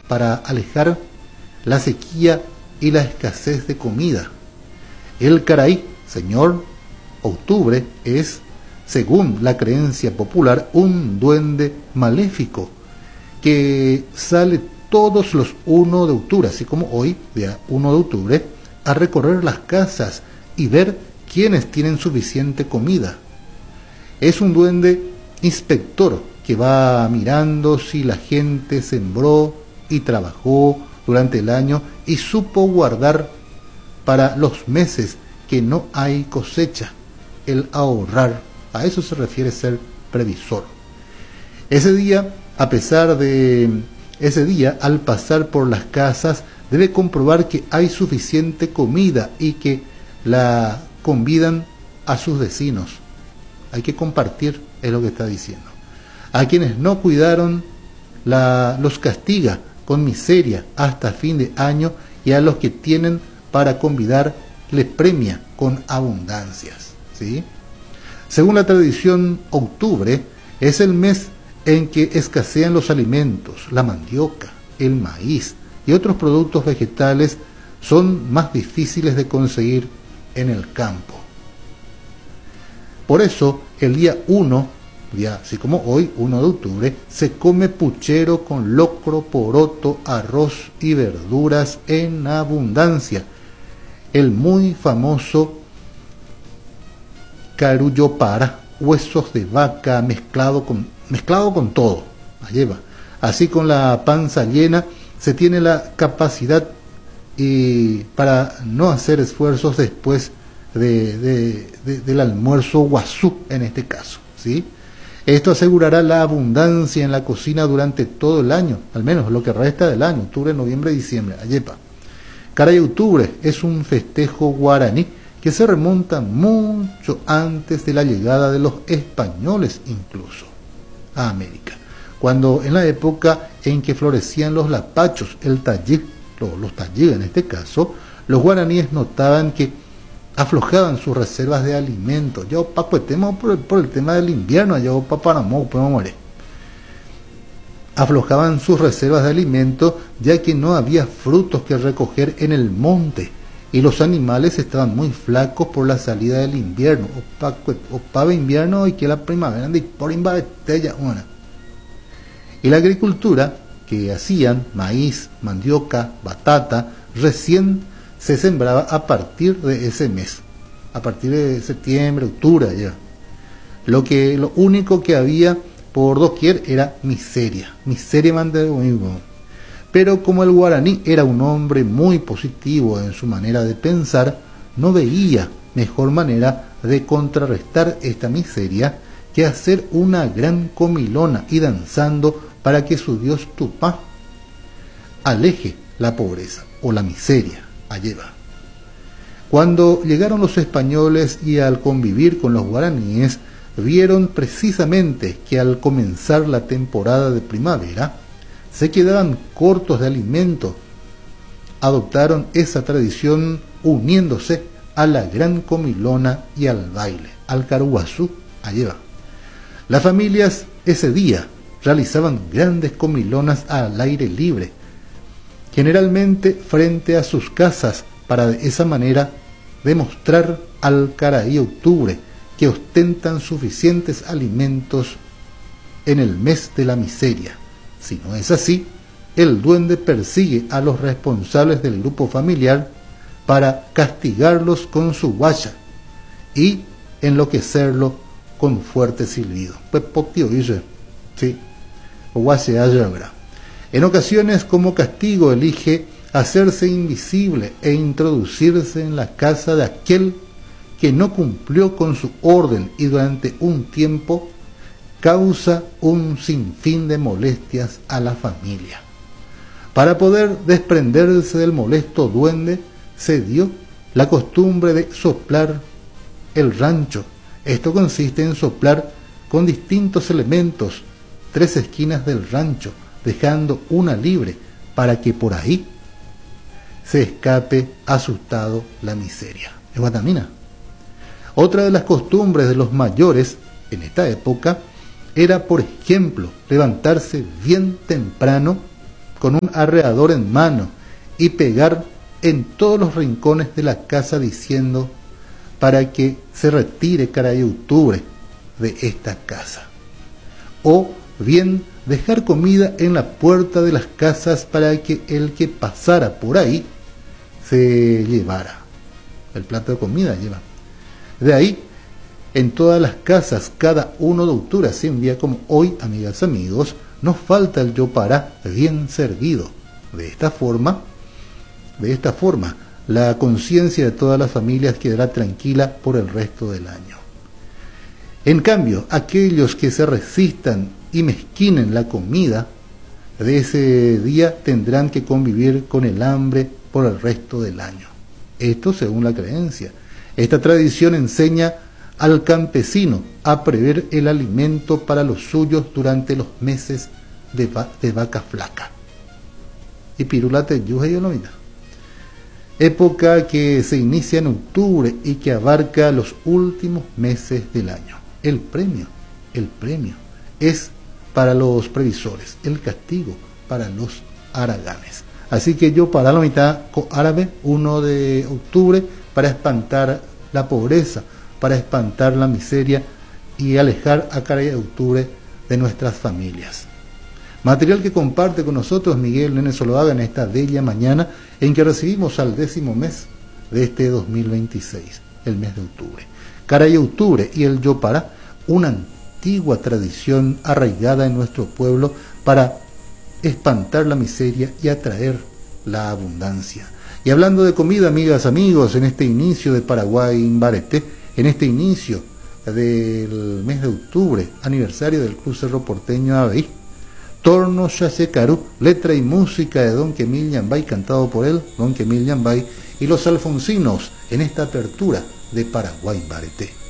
para alejar la sequía y la escasez de comida. El Caraí, señor Octubre, es, según la creencia popular, un duende maléfico que sale todos los 1 de octubre, así como hoy, día 1 de octubre, a recorrer las casas y ver quiénes tienen suficiente comida. Es un duende inspector que va mirando si la gente sembró y trabajó durante el año y supo guardar para los meses que no hay cosecha, el ahorrar. A eso se refiere ser previsor. Ese día, al pasar por las casas, debe comprobar que hay suficiente comida y que la convidan a sus vecinos. Hay que compartir, es lo que está diciendo. A quienes no cuidaron, los castiga con miseria hasta fin de año, y a los que tienen para convidar les premia con abundancias, ¿sí? Según la tradición, octubre es el mes en que escasean los alimentos. La mandioca, el maíz y otros productos vegetales son más difíciles de conseguir en el campo. Por eso, el día 1, así como hoy, 1 de octubre, se come puchero con locro, poroto, arroz y verduras en abundancia. El muy famoso caruyopara, huesos de vaca mezclado con todo, allí va. Así, con la panza llena, se tiene la capacidad para no hacer esfuerzos después del almuerzo guazú, en este caso, ¿sí? Esto asegurará la abundancia en la cocina durante todo el año, al menos lo que resta del año, octubre, noviembre, diciembre. Ayepa. Caray Octubre es un festejo guaraní que se remonta mucho antes de la llegada de los españoles incluso a América, cuando en la época en que florecían los lapachos, el tallí, los tallí en este caso, los guaraníes notaban que aflojaban sus reservas de alimentos. Ya pacuetemos por el tema del invierno, ya paparamó, podemos morir. Aflojaban sus reservas de alimentos, ya que no había frutos que recoger en el monte, y los animales estaban muy flacos por la salida del invierno. Opaba invierno y que la primavera de por imbabetella una. Y la agricultura que hacían, maíz, mandioca, batata, recién se sembraba a partir de ese mes, a partir de septiembre, octubre ya. Lo único que había por doquier era miseria mandeuivo. Pero como el guaraní era un hombre muy positivo en su manera de pensar, no veía mejor manera de contrarrestar esta miseria que hacer una gran comilona y danzando para que su dios Tupá aleje la pobreza o la miseria. Allí va. Cuando llegaron los españoles y al convivir con los guaraníes, vieron precisamente que al comenzar la temporada de primavera se quedaban cortos de alimento. Adoptaron esa tradición uniéndose a la gran comilona y al baile, al caruazú. Allí va. Las familias ese día realizaban grandes comilonas al aire libre, generalmente frente a sus casas, para de esa manera demostrar al Caraí Octubre que ostentan suficientes alimentos en el mes de la miseria. Si no es así, el duende persigue a los responsables del grupo familiar para castigarlos con su guacha y enloquecerlo con fuerte silbido. Pues potio dice, sí, guache allá. En ocasiones, como castigo, elige hacerse invisible e introducirse en la casa de aquel que no cumplió con su orden, y durante un tiempo causa un sinfín de molestias a la familia. Para poder desprenderse del molesto duende, se dio la costumbre de soplar el rancho. Esto consiste en soplar con distintos elementos 3 esquinas del rancho, dejando una libre para que por ahí se escape asustado la miseria. Es guatamina. Otra de las costumbres de los mayores en esta época era, por ejemplo, levantarse bien temprano con un arreador en mano y pegar en todos los rincones de la casa diciendo para que se retire caray octubre de esta casa. O bien dejar comida en la puerta de las casas para que el que pasara por ahí se llevara el plato de comida. De ahí, en todas las casas, cada 1 de octubre, así un día como hoy, amigas, amigos, nos falta el yopará bien servido. De esta forma, la conciencia de todas las familias quedará tranquila por el resto del año. En cambio, aquellos que se resistan y mezquinen la comida de ese día tendrán que convivir con el hambre por el resto del año. Esto según la creencia. Esta tradición enseña al campesino a prever el alimento para los suyos durante los meses de vaca flaca. Y pirulate yuja y olomina. Época que se inicia en octubre y que abarca los últimos meses del año. El premio es para los previsores, el castigo para los haraganes. Así que yo para la mitad árabe, 1 de octubre, para espantar la pobreza, para espantar la miseria y alejar a caray de octubre de nuestras familias. Material que comparte con nosotros Miguel Nene Zuluaga en esta bella mañana en que recibimos al 10º mes de este 2026, el mes de octubre. Caray octubre y el yopará, una antigua tradición arraigada en nuestro pueblo para espantar la miseria y atraer la abundancia. Y hablando de comida, amigas, amigos, en este inicio de Paraguay Imbarete, en este inicio del mes de octubre, aniversario del Club Cerro Porteño Aveí, Torno Yacecarú, letra y música de Don Quemil Yambay, cantado por él, Don Quemil Yambay, y los alfonsinos en esta apertura de Paraguay Imbarete.